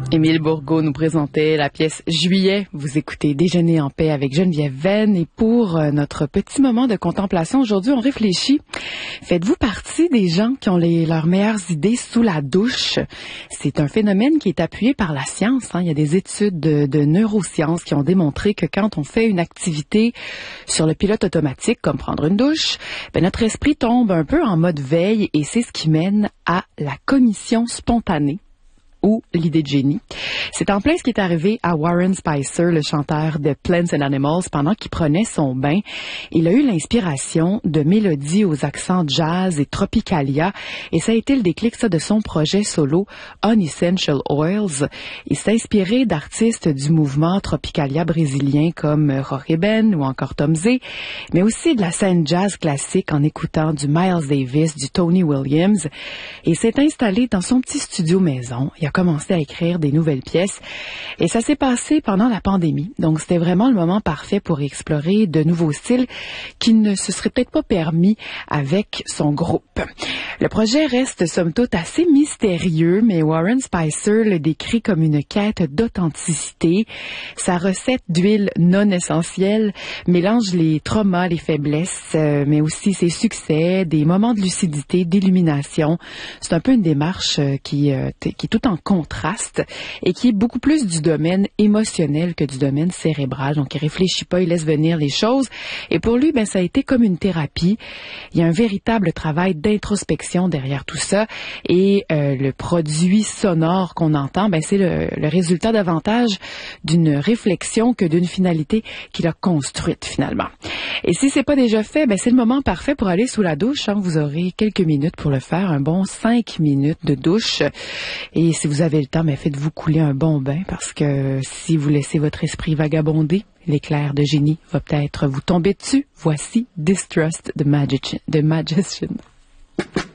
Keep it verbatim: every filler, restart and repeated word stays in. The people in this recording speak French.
Émile Bourgault nous présentait la pièce Juillet. Vous écoutez Déjeuner en paix avec Geneviève Venn. Et pour euh, notre petit moment de contemplation, aujourd'hui, on réfléchit. Faites-vous partie des gens qui ont les, leurs meilleures idées sous la douche? C'est un phénomène qui est appuyé par la science. Hein. Il y a des études de, de neurosciences qui ont démontré que quand on fait une activité sur le pilote automatique, comme prendre une douche, ben notre esprit tombe un peu en mode veille et c'est ce qui mène à la commission spontanée ou l'idée de génie. C'est en plein ce qui est arrivé à Warren Spicer, le chanteur de Plants and Animals, pendant qu'il prenait son bain. Il a eu l'inspiration de mélodies aux accents jazz et tropicalia, et ça a été le déclic ça, de son projet solo Unessential Oils. Il s'est inspiré d'artistes du mouvement tropicalia brésilien comme Jorge Ben ou encore Tom Zé, mais aussi de la scène jazz classique en écoutant du Miles Davis, du Tony Williams, et s'est installé dans son petit studio maison. Il a commencé à écrire des nouvelles pièces et ça s'est passé pendant la pandémie. Donc, c'était vraiment le moment parfait pour explorer de nouveaux styles qui ne se seraient peut-être pas permis avec son groupe. Le projet reste somme toute assez mystérieux, mais Warren Spicer le décrit comme une quête d'authenticité. Sa recette d'huile non essentielle mélange les traumas, les faiblesses, euh, mais aussi ses succès, des moments de lucidité, d'illumination. C'est un peu une démarche euh, qui, euh, t- qui est tout en contraste et qui est beaucoup plus du domaine émotionnel que du domaine cérébral. Donc, il réfléchit pas, il laisse venir les choses. Et pour lui, ben, ça a été comme une thérapie. Il y a un véritable travail d'introspection derrière tout ça. Et euh, le produit sonore qu'on entend, ben, c'est le, le résultat davantage d'une réflexion que d'une finalité qu'il a construite finalement. Et si c'est pas déjà fait, ben, c'est le moment parfait pour aller sous la douche. Hein. Vous aurez quelques minutes pour le faire, un bon cinq minutes de douche. Et si vous avez le temps, ben, faites-vous couler un bon bain parce que si vous laissez votre esprit vagabonder, l'éclair de génie va peut-être vous tomber dessus. Voici Distrust the Magician. The Magician.